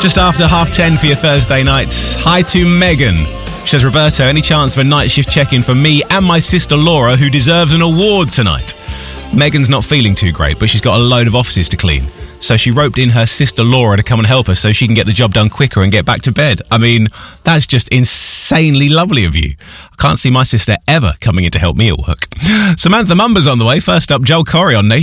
Just after 10:30 for your Thursday night. Hi to Megan. She says, Roberto, any chance of a night shift check-in for me and my sister Laura, who deserves an award tonight? Megan's not feeling too great, but she's got a load of offices to clean. So she roped in her sister Laura to come and help her so she can get the job done quicker and get back to bed. I mean, that's just insanely lovely of you. I can't see my sister ever coming in to help me at work. Samantha Mumba's on the way. First up, Joel Corey on Nation.